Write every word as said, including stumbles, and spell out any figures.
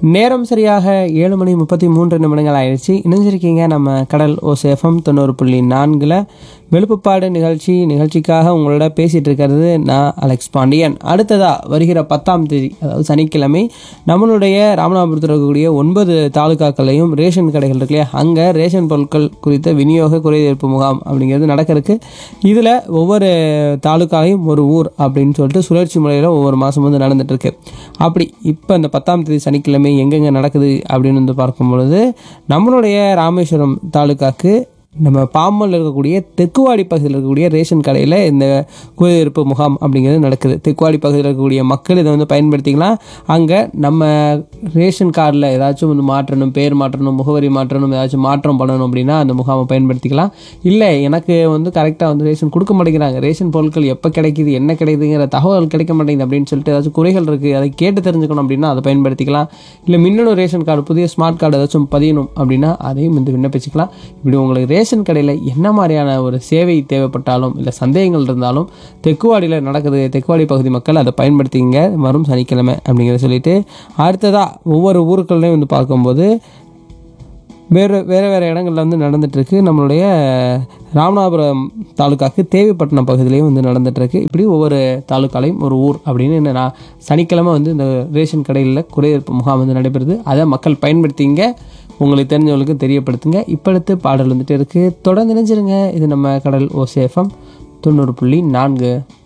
நேரம் சரியாக ஏழு மணி முப்பத்தி மூன்று நிமிடங்கள் ஆயிடுச்சு. இணைஞ்சிருக்கீங்க நம்ம கடல் ஓசேஃபம் தொண்ணூறு புள்ளி நான்கில் வெளுப்புப்பாடு நிகழ்ச்சி. நிகழ்ச்சிக்காக உங்களோட பேசிகிட்டு இருக்கிறது நான் அலெக்ஸ் பாண்டியன். அடுத்ததாக வருகிற பத்தாம் தேதி, அதாவது சனிக்கிழமை, நம்மளுடைய ராமநாதபுரத்தில் இருக்கக்கூடிய ஒன்பது தாலுக்காக்களையும் ரேஷன் கடைகள் இருக்கு இல்லையா, அங்கே ரேஷன் பொருட்கள் குறித்த விநியோக குறைதீர்ப்பு முகாம் அப்படிங்கிறது நடக்கிறதுக்கு. இதில் ஒவ்வொரு தாலுக்காலையும் ஒரு ஊர் அப்படின்னு சொல்லிட்டு சுழற்சி முறையில் ஒவ்வொரு மாதம் வந்து நடந்துகிட்ருக்கு. அப்படி இப்போ இந்த பத்தாம் தேதி சனிக்கிழமை எங்கெங்கே நடக்குது அப்படின்னு வந்து பார்க்கும் பொழுது, நம்மளுடைய ராமேஸ்வரம் தாலுக்காக்கு நம்ம பாம்பனில் இருக்கக்கூடிய தெக்குவாடி பகுதியில் இருக்கக்கூடிய ரேஷன் கடையில் இந்த குறைதீர்ப்பு முகாம் அப்படிங்கிறது நடக்குது. தெக்குவாடி பகுதியில் இருக்கக்கூடிய மக்கள் இதை வந்து பயன்படுத்திக்கலாம். அங்கே நம்ம ரேஷன் கார்டில் ஏதாச்சும் வந்து மாற்றணும், பேர் மாற்றணும், முகவரி மாற்றணும், ஏதாச்சும் மாற்றம் பண்ணணும் அப்படின்னா அந்த முகாமை பயன்படுத்திக்கலாம். இல்லை எனக்கு வந்து கரெக்டாக வந்து ரேஷன் கொடுக்க மாட்டேங்கிறாங்க, ரேஷன் பொருட்கள் எப்போ கிடைக்கிது, என்ன கிடைக்குதுங்கிற தகவல் கிடைக்க மாட்டேங்குது அப்படின்னு சொல்லிட்டு ஏதாச்சும் குறைகள் இருக்குது, அதை கேட்டு தெரிஞ்சுக்கணும் அப்படின்னா அதை பயன்படுத்திக்கலாம். இல்லை மின்னணு ரேஷன் கார்டு, புதிய ஸ்மார்ட் கார்டு ஏதாச்சும் பதியணும் அப்படின்னா அதையும் வந்து விண்ணப்பிச்சுக்கலாம். இப்படி உங்களுக்கு ரேஷன் கடையில் என்ன மாதிரியான ஒரு சேவை தேவைப்பட்டாலும் இல்லை சந்தேகங்கள் இருந்தாலும் தெக்குவாடியில் நடக்குது, தெக்குவாடி பகுதி மக்கள் அதை பயன்படுத்திங்க வரும் சனிக்கிழமை அப்படிங்கிறத சொல்லிட்டு, அடுத்ததாக ஒவ்வொரு ஊருக்கள்லையும் வந்து பார்க்கும்போது வேறு வேறு வேறு இடங்களில் வந்து நடந்துகிட்ருக்கு. நம்மளுடைய ராமநாதபுரம் தாலுக்காவுக்கு தேவைப்பட்டினம் பகுதியிலையும் வந்து நடந்துகிட்ருக்கு. இப்படி ஒவ்வொரு தாலுக்காலையும் ஒரு ஊர் அப்படின்னு நான் சனிக்கிழமை வந்து இந்த ரேஷன் கடையில் குறைதீர்ப்பு முகாம் வந்து நடைபெறுது. அதை மக்கள் பயன்படுத்திங்க, உங்களுக்கு தெரிஞ்சவங்களுக்கு தெரியப்படுத்துங்க. இப்போ அடுத்து பாடல் வந்துட்டு இருக்குது. தொடர்ந்து நினைச்சிருங்க. இது நம்ம கடல் ஓசேஃபம் தொண்ணூறு புள்ளி நான்கு.